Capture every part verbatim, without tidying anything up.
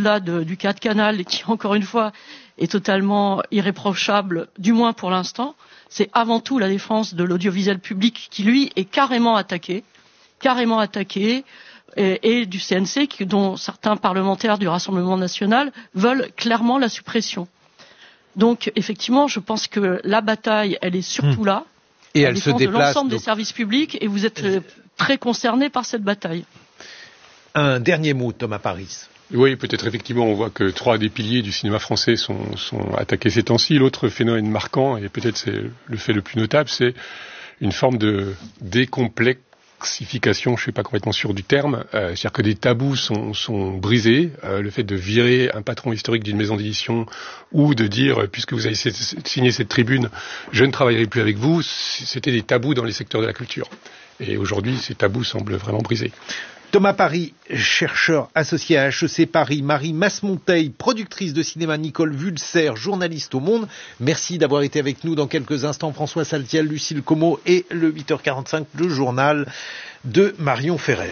au-delà de, du cas de Canal, et qui, encore une fois, est totalement irréprochable, du moins pour l'instant. C'est avant tout la défense de l'audiovisuel public qui, lui, est carrément attaqué, carrément attaqué, et, et du C N C, qui, dont certains parlementaires du Rassemblement national veulent clairement la suppression. Donc, effectivement, je pense que la bataille, elle est surtout là. Et elle se déplace. De l'ensemble donc... des services publics, et vous êtes très concernés par cette bataille. Un dernier mot, Thomas Paris. Oui, peut-être effectivement, on voit que trois des piliers du cinéma français sont, sont attaqués ces temps-ci. L'autre phénomène marquant, et peut-être c'est le fait le plus notable, c'est une forme de décomplexification, je ne suis pas complètement sûr du terme, euh, c'est-à-dire que des tabous sont, sont brisés. Euh, le fait de virer un patron historique d'une maison d'édition ou de dire, puisque vous avez signé cette tribune, je ne travaillerai plus avec vous, c'était des tabous dans les secteurs de la culture. Et aujourd'hui, ces tabous semblent vraiment brisés. Thomas Paris, chercheur associé à H E C Paris, Marie Masmonteil, productrice de cinéma, Nicole Vulser, journaliste au Monde. Merci d'avoir été avec nous. Dans quelques instants, François Saltiel, Lucille Como et le huit heures quarante-cinq, le journal de Marion Ferrer.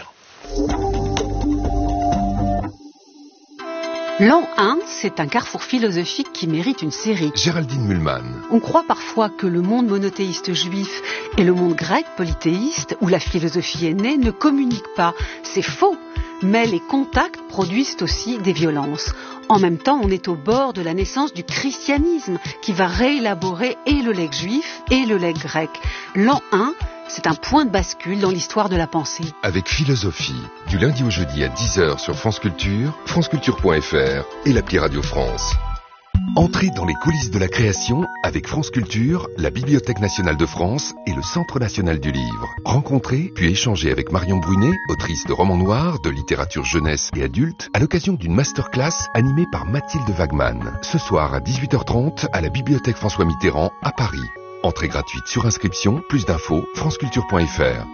L'an un, c'est un carrefour philosophique qui mérite une série. Géraldine Mühlmann. On croit parfois que le monde monothéiste juif et le monde grec polythéiste, où la philosophie est née, ne communiquent pas. C'est faux. Mais les contacts produisent aussi des violences. En même temps, on est au bord de la naissance du christianisme, qui va réélaborer et le legs juif et le legs grec. L'an un, c'est un point de bascule dans l'histoire de la pensée. Avec Philosophie, du lundi au jeudi à dix heures sur France Culture, franceculture point f r et l'appli Radio France. Entrez dans les coulisses de la création avec France Culture, la Bibliothèque nationale de France et le Centre national du livre. Rencontrez puis échangez avec Marion Brunet, autrice de romans noirs, de littérature jeunesse et adulte, à l'occasion d'une masterclass animée par Mathilde Wagman. Ce soir à dix-huit heures trente à la Bibliothèque François Mitterrand à Paris. Entrée gratuite sur inscription, plus d'infos, franceculture point f r.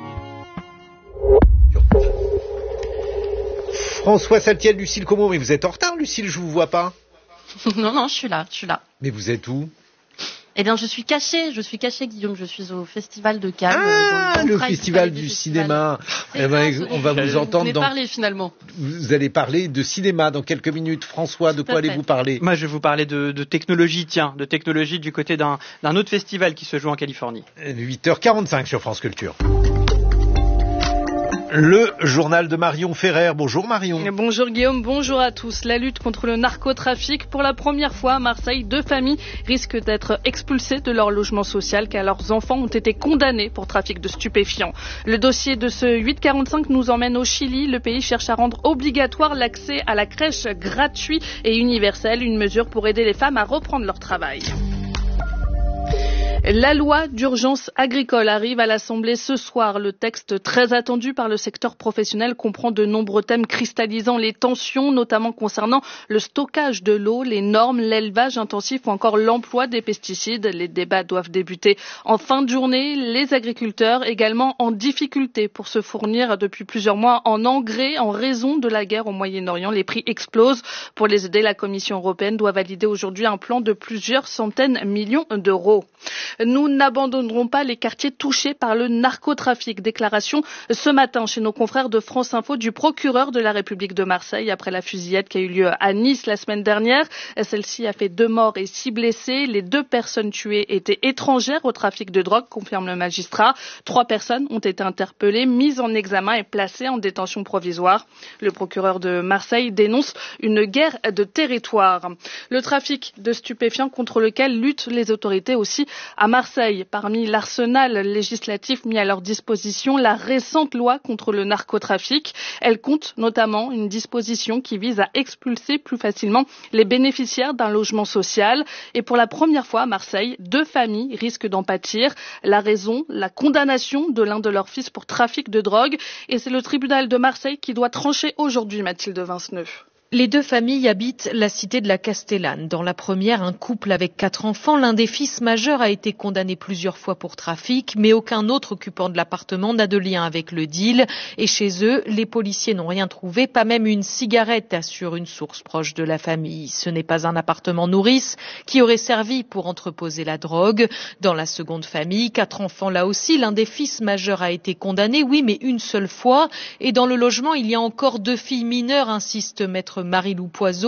François Saltiel, Lucille Como, mais vous êtes en retard, Lucille, je vous vois pas. Non, non, je suis là, je suis là. Mais vous êtes où? Eh bien, je suis cachée, je suis cachée, Guillaume, je suis au Festival de Cannes. Ah, dans le, le Pride Festival du du festival. cinéma. Eh ben, on va vous entendre. Vous dans... parler finalement. Vous allez parler de cinéma dans quelques minutes. François, de Tout quoi à fait. allez-vous parler? Moi, je vais vous parler de, de technologie, tiens, de technologie du côté d'un, d'un autre festival qui se joue en Californie. huit heures quarante-cinq sur France Culture. Le journal de Marion Ferrer. Bonjour Marion. Bonjour Guillaume, bonjour à tous. La lutte contre le narcotrafic. Pour la première fois à Marseille, deux familles risquent d'être expulsées de leur logement social car leurs enfants ont été condamnés pour trafic de stupéfiants. Le dossier de ce huit quarante-cinq nous emmène au Chili. Le pays cherche à rendre obligatoire l'accès à la crèche gratuit et universel, une mesure pour aider les femmes à reprendre leur travail. La loi d'urgence agricole arrive à l'Assemblée ce soir. Le texte très attendu par le secteur professionnel comprend de nombreux thèmes cristallisant les tensions, notamment concernant le stockage de l'eau, les normes, l'élevage intensif ou encore l'emploi des pesticides. Les débats doivent débuter en fin de journée. Les agriculteurs également en difficulté pour se fournir depuis plusieurs mois en engrais en raison de la guerre au Moyen-Orient. Les prix explosent. Pour les aider, la Commission européenne doit valider aujourd'hui un plan de plusieurs centaines de millions d'euros. Nous n'abandonnerons pas les quartiers touchés par le narcotrafic. Déclaration ce matin chez nos confrères de France Info du procureur de la République de Marseille après la fusillade qui a eu lieu à Nice la semaine dernière. Celle-ci a fait deux morts et six blessés. Les deux personnes tuées étaient étrangères au trafic de drogue, confirme le magistrat. Trois personnes ont été interpellées, mises en examen et placées en détention provisoire. Le procureur de Marseille dénonce une guerre de territoire. Le trafic de stupéfiants contre lequel luttent les autorités aussi à Marseille. Parmi l'arsenal législatif mis à leur disposition, la récente loi contre le narcotrafic. Elle compte notamment une disposition qui vise à expulser plus facilement les bénéficiaires d'un logement social. Et pour la première fois à Marseille, deux familles risquent d'en pâtir. La raison, la condamnation de l'un de leurs fils pour trafic de drogue. Et c'est le tribunal de Marseille qui doit trancher aujourd'hui, Mathilde Vinceneux. Les deux familles habitent la cité de la Castellane. Dans la première, un couple avec quatre enfants. L'un des fils majeurs a été condamné plusieurs fois pour trafic, mais aucun autre occupant de l'appartement n'a de lien avec le deal. Et chez eux, les policiers n'ont rien trouvé, pas même une cigarette, assure une source proche de la famille. Ce n'est pas un appartement nourrice qui aurait servi pour entreposer la drogue. Dans la seconde famille, quatre enfants là aussi. L'un des fils majeurs a été condamné, oui, mais une seule fois. Et dans le logement, il y a encore deux filles mineures, insiste maître Marie-Lou Poiseau.